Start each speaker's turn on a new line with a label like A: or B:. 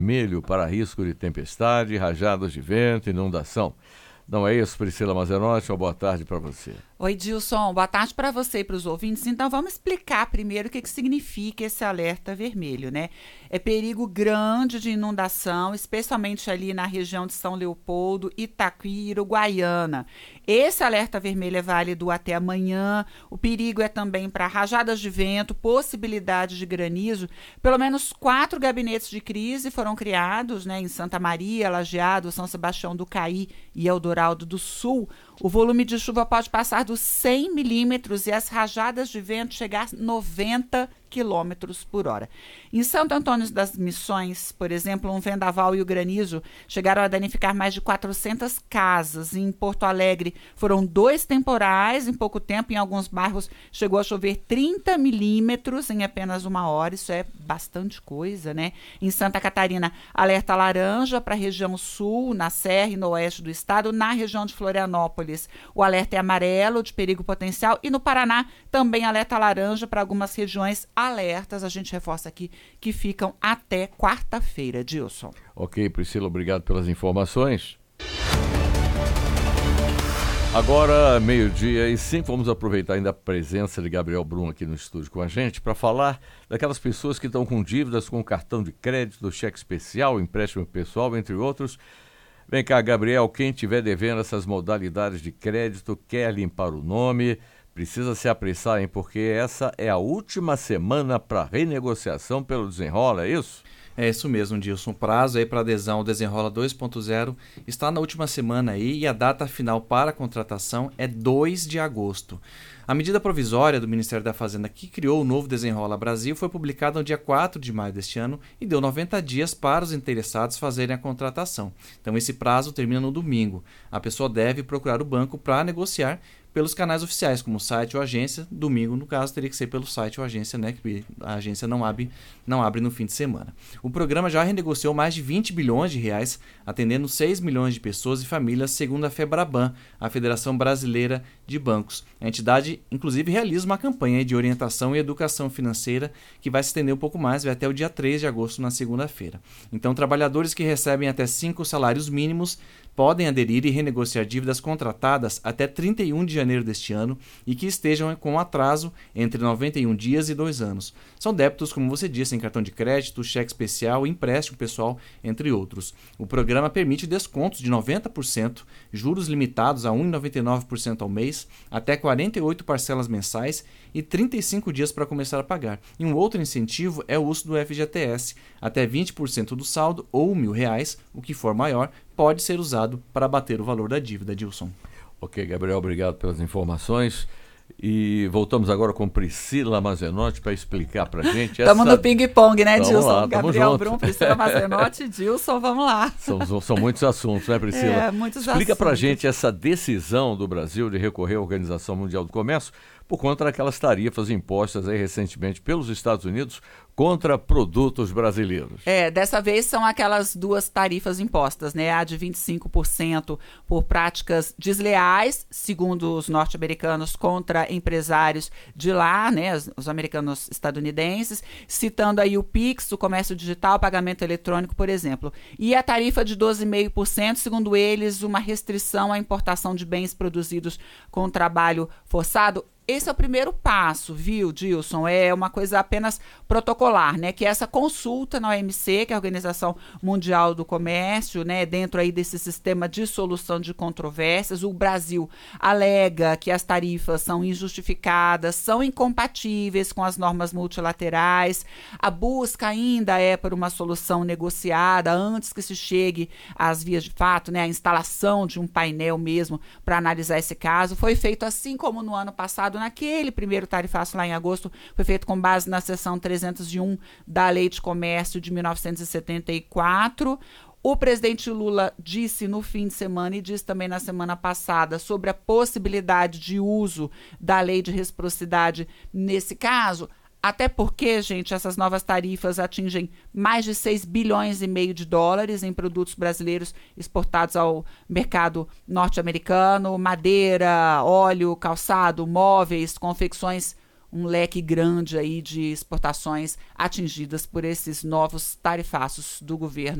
A: vermelho para risco de tempestade, rajadas de vento, inundação. Não é isso, Priscila Mazenotti? Uma boa tarde para você.
B: Oi, Dilson. Boa tarde para você e para os ouvintes. Então, vamos explicar primeiro o que significa esse alerta vermelho, né? É perigo grande de inundação, especialmente ali na região de São Leopoldo, Itaqui e Uruguaiana. Esse alerta vermelho é válido até amanhã. O perigo é também para rajadas de vento, possibilidade de granizo. Pelo menos 4 gabinetes de crise foram criados, né, em Santa Maria, Lajeado, São Sebastião do Caí e Eldorado do Sul. O volume de chuva pode passar dos 100 milímetros e as rajadas de vento chegar a 90 quilômetros por hora. Em Santo Antônio das Missões, por exemplo, um vendaval e o granizo chegaram a danificar mais de 400 casas. Em Porto Alegre foram 2 temporais em pouco tempo. Em alguns bairros chegou a chover 30 milímetros em apenas 1 hora. Isso é bastante coisa, né? Em Santa Catarina, alerta laranja para a região sul, na Serra e no oeste do estado. Na região de Florianópolis, o alerta é amarelo, de perigo potencial. E no Paraná, também alerta laranja para algumas regiões alertas, a gente reforça aqui, que ficam até quarta-feira, Dilson.
A: Ok, Priscila, obrigado pelas informações. Agora, 12:05, vamos aproveitar ainda a presença de Gabriel Brum aqui no estúdio com a gente para falar daquelas pessoas que estão com dívidas com cartão de crédito, cheque especial, empréstimo pessoal, entre outros. Vem cá, Gabriel, quem tiver devendo essas modalidades de crédito, quer limpar o nome, precisa se apressar, hein? Porque essa é a última semana para renegociação pelo Desenrola, é isso?
C: É isso mesmo, Dilson. O prazo aí para adesão ao Desenrola 2.0 está na última semana aí e a data final para a contratação é 2 de agosto. A medida provisória do Ministério da Fazenda que criou o novo Desenrola Brasil foi publicada no dia 4 de maio deste ano e deu 90 dias para os interessados fazerem a contratação. Então esse prazo termina no domingo. A pessoa deve procurar o banco para negociar pelos canais oficiais, como site ou agência. Domingo, no caso, teria que ser pelo site ou agência, né? Que a agência não abre no fim de semana. O programa já renegociou mais de 20 bilhões de reais, atendendo 6 milhões de pessoas e famílias, segundo a FEBRABAN, a Federação Brasileira de Bancos. A entidade, inclusive, realiza uma campanha de orientação e educação financeira que vai se estender um pouco mais, vai até o dia 3 de agosto, na segunda-feira. Então, trabalhadores que recebem até 5 salários mínimos podem aderir e renegociar dívidas contratadas até 31 de janeiro deste ano e que estejam com atraso entre 91 dias e 2 anos. São débitos, como você disse, em cartão de crédito, cheque especial, empréstimo pessoal, entre outros. O programa permite descontos de 90%, juros limitados a 1,99% ao mês, até 48 parcelas mensais e 35 dias para começar a pagar. E um outro incentivo é o uso do FGTS, até 20% do saldo ou R$1.000, o que for maior, pode ser usado para abater o valor da dívida, Dilson.
A: Ok, Gabriel, obrigado pelas informações. E voltamos agora com Priscila Mazenotti para explicar para a gente.
B: Estamos no ping-pong, né, Dilson?
A: Lá,
B: Gabriel Brum, Priscila Mazenotti, Dilson, vamos lá.
A: São muitos assuntos, né, Priscila?
B: Muitos
A: Explica para a
B: assuntos.
A: gente essa decisão do Brasil de recorrer à Organização Mundial do Comércio por conta daquelas tarifas impostas aí recentemente pelos Estados Unidos contra produtos brasileiros.
B: Dessa vez são aquelas 2 tarifas impostas, né? A de 25% por práticas desleais, segundo os norte-americanos, contra empresários de lá, né? Os americanos estadunidenses, citando aí o Pix, o comércio digital, pagamento eletrônico, por exemplo. E a tarifa de 12,5%, segundo eles, uma restrição à importação de bens produzidos com trabalho forçado. Esse é o primeiro passo, viu, Dilson? É uma coisa apenas protocolar, né? Que é essa consulta na OMC, que é a Organização Mundial do Comércio, né? Dentro aí desse sistema de solução de controvérsias. O Brasil alega que as tarifas são injustificadas, são incompatíveis com as normas multilaterais. A busca ainda é por uma solução negociada antes que se chegue às vias de fato, né? A instalação de um painel mesmo para analisar esse caso. Foi feito assim como no ano passado, naquele primeiro tarifaço lá em agosto, foi feito com base na seção 301 da Lei de Comércio de 1974. O presidente Lula disse no fim de semana e disse também na semana passada sobre a possibilidade de uso da lei de reciprocidade nesse caso. Até porque, gente, essas novas tarifas atingem mais de 6 bilhões e meio de dólares em produtos brasileiros exportados ao mercado norte-americano, madeira, óleo, calçado, móveis, confecções um leque grande aí de exportações atingidas por esses novos tarifaços do governo